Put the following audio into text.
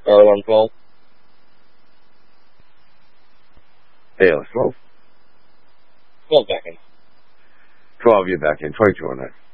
Earl on 12. ALS 12. 12 back in. 12, you're back in. 22 on that.